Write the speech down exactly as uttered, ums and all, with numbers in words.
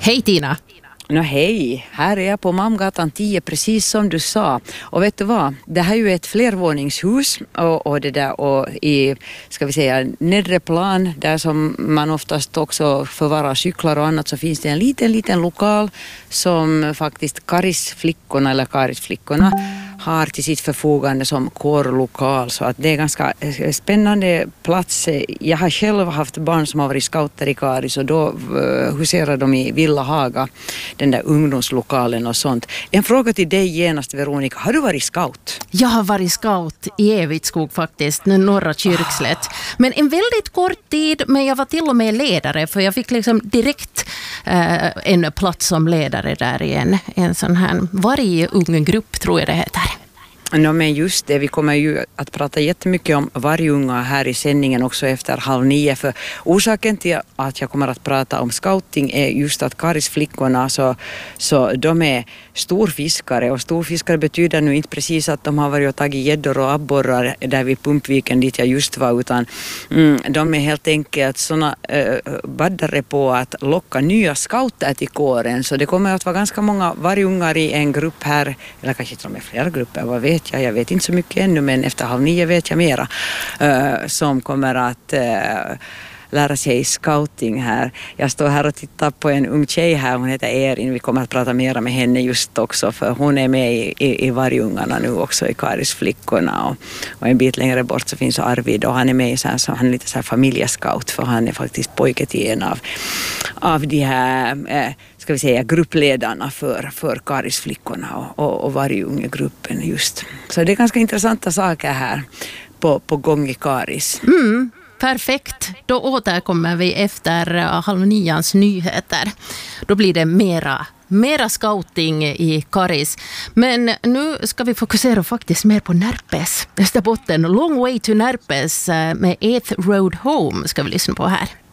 Hej Tina! Nå hej, här är jag på Malmgatan tio precis som du sa. Och vet du vad, det här är ju ett flervåningshus och, och det där och i, ska vi säga, nedre plan där som man oftast också förvarar cyklar och annat så finns det en liten, liten lokal som faktiskt Karisflickorna eller Karisflickorna har till sitt förfogande som kårlokal, så att det är ganska spännande plats. Jag har själv haft barn som har varit scouter i Karis och då huserar de i Villa Haga, den där ungdomslokalen och sånt. En fråga till dig genast, Veronica. Har du varit scout? Jag har varit scout i Evitskog faktiskt, norra Kyrkslätt. Men en väldigt kort tid, men jag var till och med ledare för jag fick liksom direkt eh, en plats som ledare där i en, en sån här varje ung grupp tror jag det heter. No, men just det, vi kommer ju att prata jättemycket om vargunga här i sändningen också efter halv nio, för orsaken till att jag kommer att prata om scouting är just att Karisflickorna så, så de är storfiskare, och storfiskare betyder nu inte precis att de har varit och tagit gäddor och abborrar där vid Pumpviken dit jag just var, utan mm, de är helt enkelt såna äh, baddare på att locka nya scouter till kåren, så det kommer att vara ganska många vargungar i en grupp här, eller kanske till och med flera grupper, vad vet jag, jag vet inte så mycket ännu, men efter halv nio vet jag mera, uh, som kommer att uh, lära sig scouting här. Jag står här och tittar på en ung tjej här, hon heter Erin, vi kommer att prata mera med henne just också, för hon är med i, i, i vargungarna nu också i Karisflickorna, och, och en bit längre bort så finns Arvid och han är med i så här, så han är lite så här familjescout, för han är faktiskt pojke till en av, av de här eh, ska vi säga gruppledarna för, för Karisflickorna och, och, och vargungegruppen just. Så det är ganska intressanta saker här på, på gång i Karis. Mm. Perfekt. Då återkommer vi efter halv nians nyheter. Då blir det mera, mera scouting i Karis. Men nu ska vi fokusera faktiskt mer på Närpes. Österbotten, Long Way to Närpes med Eighth Road Home ska vi lyssna på här.